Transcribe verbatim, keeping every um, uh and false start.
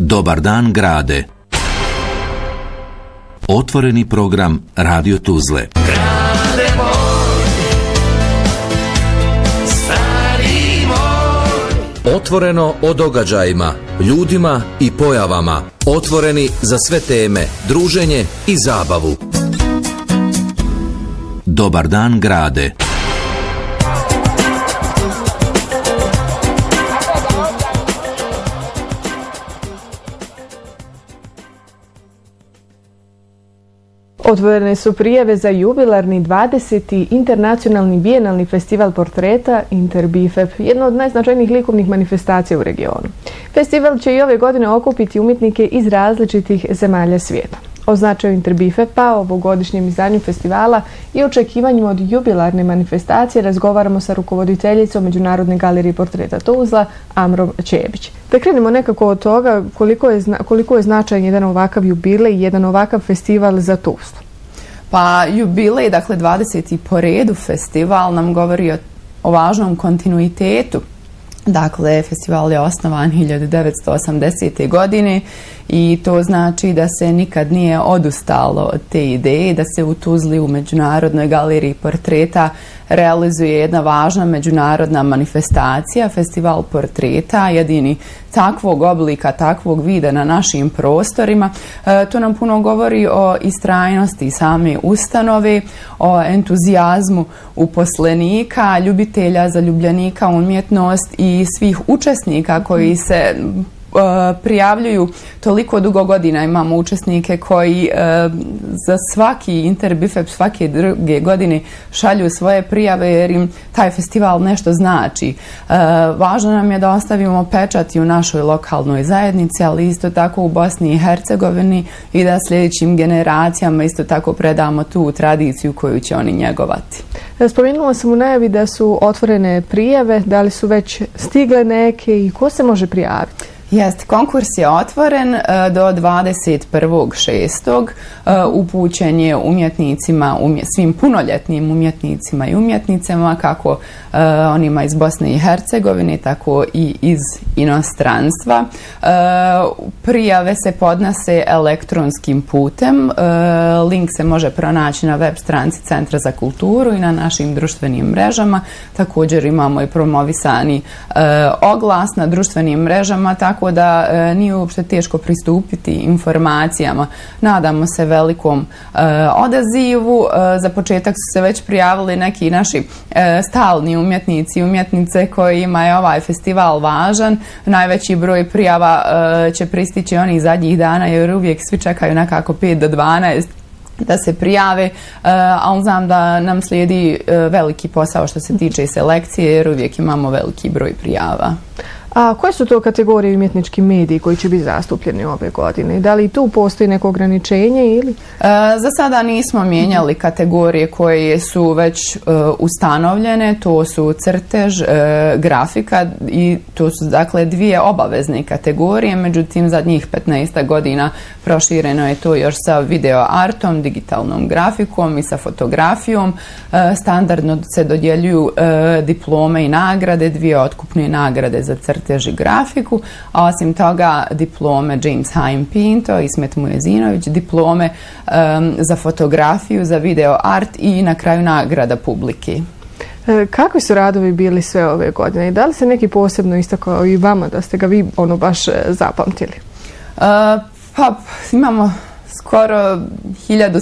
Dobar dan grade. Otvoreni program Radio Tuzle. Grade moj, stari moj. Otvoreno o događajima, ljudima i pojavama. Otvoreni za sve teme, druženje i zabavu. Dobar dan grade. Otvorene su prijave za jubilarni dvadeseti internacionalni bijenalni festival portreta Interbifep, jedna od najznačajnijih likovnih manifestacija u regionu. Festival će i ove godine okupiti umjetnike iz različitih zemalja svijeta. O značaju Interbifepa, ovogodišnjem izdanju festivala i očekivanjima od jubilarne manifestacije razgovaramo sa rukovoditeljicom Međunarodne galerije portreta Tuzla, Amrom Ćebić. Da krenemo nekako od toga koliko je, koliko je značajan jedan ovakav jubilej i jedan ovakav festival za Tuzlu. Pa jubilej, dakle dvadeseti po redu festival nam govori o, o važnom kontinuitetu. Dakle, festival je osnovan hiljadu devetsto osamdesete. godine i to znači da se nikad nije odustalo od te ideje, da se u Tuzli u Međunarodnoj galeriji portreta realizuje jedna važna međunarodna manifestacija, festival portreta, jedini takvog oblika, takvog vida na našim prostorima. E, to nam puno govori o istrajnosti same ustanove, o entuzijazmu uposlenika, ljubitelja, zaljubljenika u umjetnost i svih učesnika koji se prijavljuju toliko dugo godina. Imamo učesnike koji uh, za svaki Interbifep svake druge godine šalju svoje prijave jer im taj festival nešto znači. Uh, važno nam je da ostavimo pečat i u našoj lokalnoj zajednici, ali isto tako u Bosni i Hercegovini i da sljedećim generacijama isto tako predamo tu tradiciju koju će oni njegovati. Spomenula sam u najavi da su otvorene prijave, da li su već stigle neke i ko se može prijaviti? Jest, konkurs je otvoren uh, do dvadeset prvog šestog Uh, upućen je umjetnicima, umje, svim punoljetnim umjetnicima i umjetnicama, kako uh, onima iz Bosne i Hercegovine, tako i iz inostranstva. Uh, prijave se podnose elektronskim putem. Uh, link se može pronaći na web stranici Centra za kulturu i na našim društvenim mrežama. Također imamo i promovisani uh, oglas na društvenim mrežama, tako tako da e, nije uopšte teško pristupiti informacijama. Nadamo se velikom e, odazivu. E, za početak su se već prijavili neki naši e, stalni umjetnici i umjetnice kojima je ovaj festival važan. Najveći broj prijava e, će pristići onih zadnjih dana jer uvijek svi čekaju nekako pet do dvanaest da se prijave, ali znam da nam slijedi veliki posao što se tiče selekcije jer uvijek imamo veliki broj prijava. A koje su to kategorije umjetnički mediji koji će biti zastupljeni ove godine? Da li tu postoji neko ograničenje ili? E, za sada nismo mijenjali kategorije koje su već e, ustanovljene. To su crtež, e, grafika i to su dakle dvije obavezne kategorije. Međutim, zadnjih petnaest godina prošireno je to još sa video artom, digitalnom grafikom i sa fotografijom. E, standardno se dodjeljuju e, diplome i nagrade, dvije otkupne nagrade za crtež i grafiku, a osim toga diplome James Haim Pinto i Ismet Mujezinović, diplome um, za fotografiju, za video art i na kraju nagrada publike. E, kakvi su radovi bili sve ove godine i da li se neki posebno istakao i vama da ste ga vi ono baš zapamtili? Uh, pa imamo skoro hiljadu